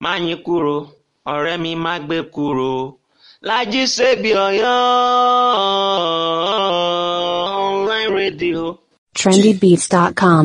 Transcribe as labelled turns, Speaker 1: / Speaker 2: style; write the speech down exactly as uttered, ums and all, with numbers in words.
Speaker 1: Máyìnkúrò ọ̀rẹ́ mi má gbé kúrò, Lájí Sèbí Ọ̀yọ́ online radio.
Speaker 2: trendy beats dot com